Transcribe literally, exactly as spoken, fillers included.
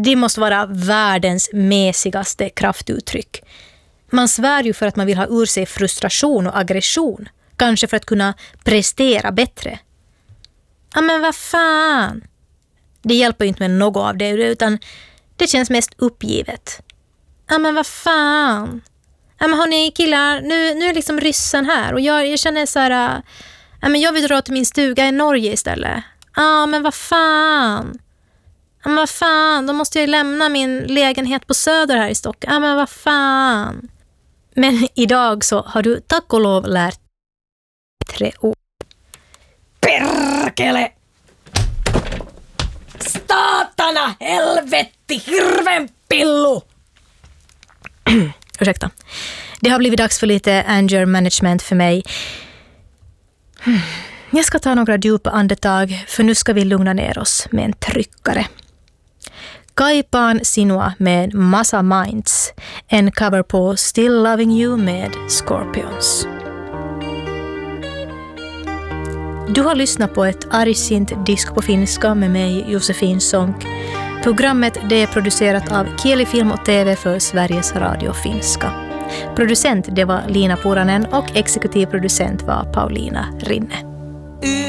Det måste vara världens mesigaste kraftuttryck. Man svär ju för att man vill ha ur sig frustration och aggression. Kanske för att kunna prestera bättre. Ja, men vad fan? Det hjälper ju inte med något av det, utan det känns mest uppgivet. Ja, men vad fan? Ja, men hörni killar, nu, nu är liksom ryssen här. Och jag, jag känner så här... Ja, men jag vill dra till min stuga i Norge istället. Ja, men vad fan? Ja, men vad fan? Då måste jag lämna min lägenhet på Söder här i Stockholm. Ja, men vad fan? Men idag så har du tack och lov lärt tre ord. Perkele! Statana helvetti hirvenpillu! Ursäkta. Det har blivit dags för lite anger management för mig. Jag ska ta några djupa andetag, för nu ska vi lugna ner oss med en tryckare. Kaipaan sinua med Massa Minds, en cover på Still Loving You med Scorpions. Du har lyssnat på ett argsint disco på finska med mig, Josefin Sonck. Programmet det är producerat av Kieli Film och T V för Sveriges Radio Finska. Producent det var Lina Puranen och exekutiv producent var Paulina Rinne.